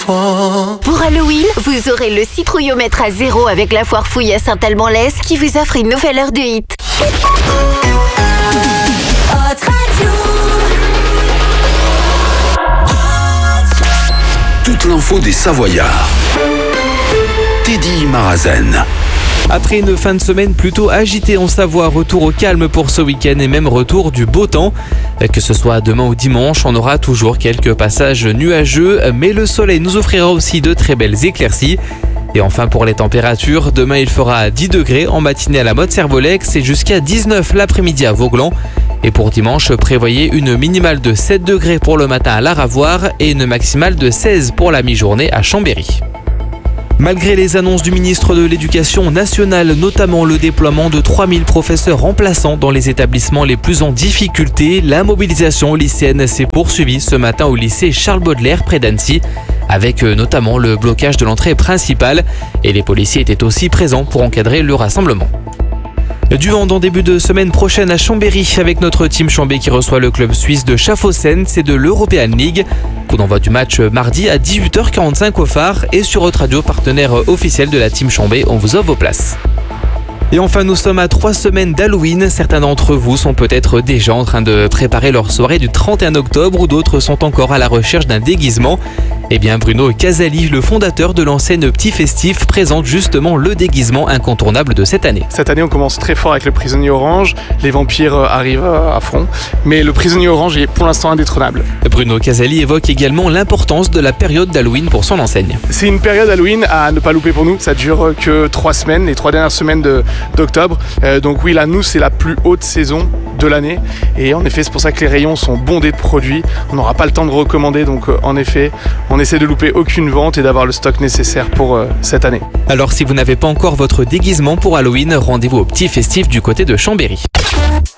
fois. Pour Halloween, vous aurez le citrouillomètre à 0 avec la foire fouille à Saint-Alban-l'Est qui vous offre une nouvelle heure de hit. Toute l'info des Savoyards. Teddy Marazen. Après une fin de semaine plutôt agitée en Savoie, retour au calme pour ce week-end et même retour du beau temps. Que ce soit demain ou dimanche, on aura toujours quelques passages nuageux, mais le soleil nous offrira aussi de très belles éclaircies. Et enfin pour les températures, demain il fera 10 degrés en matinée à la Motte-Servolex et jusqu'à 19 l'après-midi à Vauglan. Et pour dimanche, prévoyez une minimale de 7 degrés pour le matin à Laravoir et une maximale de 16 pour la mi-journée à Chambéry. Malgré les annonces du ministre de l'Éducation nationale, notamment le déploiement de 3000 professeurs remplaçants dans les établissements les plus en difficulté, la mobilisation lycéenne s'est poursuivie ce matin au lycée Charles Baudelaire près d'Annecy, avec notamment le blocage de l'entrée principale, et les policiers étaient aussi présents pour encadrer le rassemblement. Du vent en début de semaine prochaine à Chambéry avec notre team Chambé qui reçoit le club suisse de Schaffhausen, c'est de l'European League. Coup d'envoi du match mardi à 18h45 au Phare et sur Haute Radio, partenaire officiel de la team Chambé, on vous offre vos places. Et enfin, nous sommes à 3 semaines d'Halloween. Certains d'entre vous sont peut-être déjà en train de préparer leur soirée du 31 octobre ou d'autres sont encore à la recherche d'un déguisement. Eh bien, Bruno Casali, le fondateur de l'enseigne Petit Festif, présente justement le déguisement incontournable de cette année. Cette année, on commence très fort avec le prisonnier orange. Les vampires arrivent à fond. Mais le prisonnier orange est pour l'instant indétrônable. Bruno Casali évoque également l'importance de la période d'Halloween pour son enseigne. C'est une période Halloween à ne pas louper pour nous. Ça dure que 3 semaines, les 3 dernières semaines d'octobre. Donc oui, là, nous, c'est la plus haute saison de l'année. Et en effet, c'est pour ça que les rayons sont bondés de produits. On n'aura pas le temps de recommander. Donc en effet, on essaie de louper aucune vente et d'avoir le stock nécessaire pour cette année. Alors si vous n'avez pas encore votre déguisement pour Halloween, rendez-vous au Petit Festif du côté de Chambéry.